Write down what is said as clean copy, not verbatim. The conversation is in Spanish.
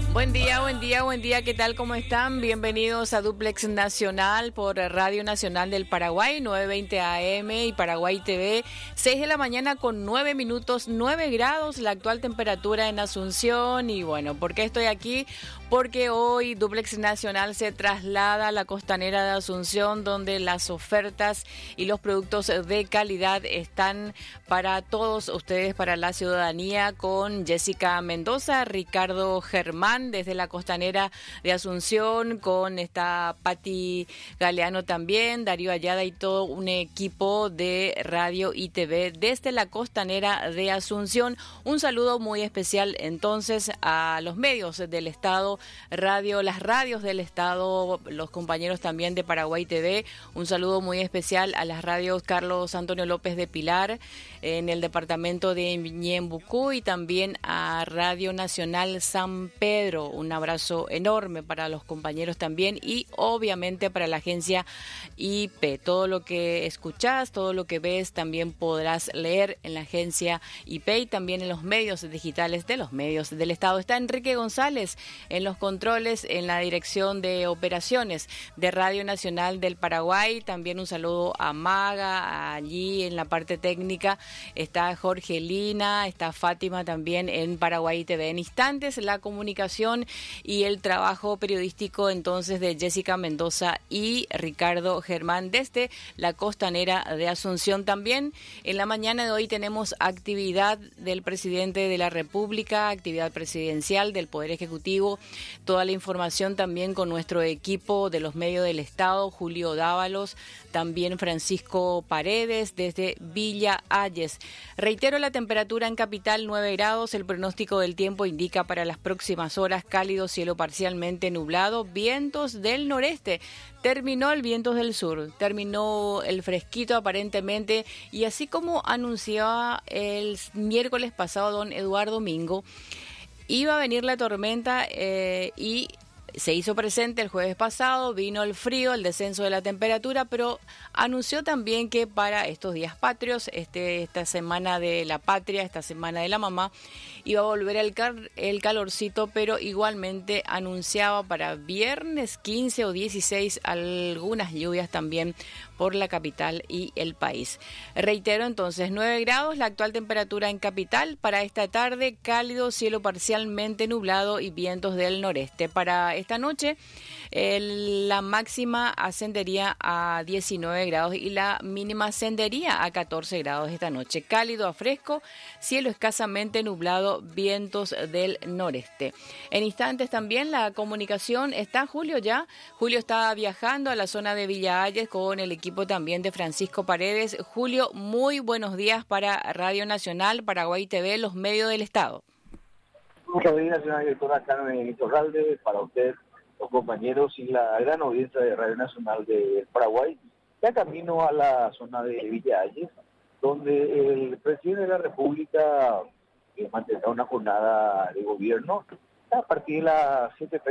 Buen día, buen día, buen día. ¿Qué tal? ¿Cómo están? Bienvenidos a Duplex Nacional por Radio Nacional del Paraguay, 9:20 AM y Paraguay TV. 6 de la mañana con 9 minutos, 9 grados la actual temperatura en Asunción. Y bueno, ¿por qué estoy aquí? Porque hoy Duplex Nacional se traslada a la costanera de Asunción, donde las ofertas y los productos de calidad están para todos ustedes, para la ciudadanía, con Jessica Mendoza, Ricardo Germán desde la costanera de Asunción, con esta Patti Galeano también, Darío Ayada y todo un equipo de radio y TV desde la costanera de Asunción. Un saludo muy especial entonces a los medios del Estado, las radios del Estado, los compañeros también de Paraguay TV. Un saludo muy especial a las radios Carlos Antonio López de Pilar en el departamento de Ñembucú y también a Radio Nacional San Pedro. Un abrazo enorme para los compañeros también y obviamente para la agencia IP. Todo lo que escuchás, todo lo que ves también podrás leer en la agencia IP y también en los medios digitales de los medios del Estado. Está Enrique González en los controles, en la dirección de operaciones de Radio Nacional del Paraguay. También un saludo a Maga, allí en la parte técnica. Está Jorgelina, está Fátima también en Paraguay TV. En instantes la comunicación y el trabajo periodístico entonces de Jessica Mendoza y Ricardo Germán desde la costanera de Asunción. También en la mañana de hoy tenemos actividad del presidente de la República, actividad presidencial del Poder Ejecutivo. Toda la información también con nuestro equipo de los medios del Estado, Julio Dávalos, también Francisco Paredes desde Villa Ayes. Reitero, la temperatura en capital 9 grados, el pronóstico del tiempo indica para las próximas horas cálido, cielo parcialmente nublado, vientos del noreste. Terminó el vientos del sur, terminó el fresquito aparentemente, y así como anunciaba el miércoles pasado don Eduardo Mingo, iba a venir la tormenta y se hizo presente el jueves pasado, vino el frío, el descenso de la temperatura, pero anunció también que para estos días patrios, esta semana de la patria, esta semana de la mamá, iba a volver el calorcito, pero igualmente anunciaba para viernes 15 o 16 algunas lluvias también por la capital y el país. Reitero entonces, 9 grados la actual temperatura en capital. Para esta tarde, cálido, cielo parcialmente nublado y vientos del noreste. Para esta noche, la máxima ascendería a 19 grados y la mínima ascendería a 14 grados esta noche. Cálido a fresco, cielo escasamente nublado, vientos del noreste. En instantes también la comunicación está Julio ya. Julio está viajando a la zona de Villa Ayes con el equipo también de Francisco Paredes. Julio, muy buenos días para Radio Nacional, Paraguay TV, los medios del Estado. Muchas gracias, señora directora Carmen Iturralde, para usted, los compañeros y la gran audiencia de Radio Nacional del Paraguay. Ya camino a la zona de Villa Ayes, donde el presidente de la República mantendrá una jornada de gobierno a partir de las 7:30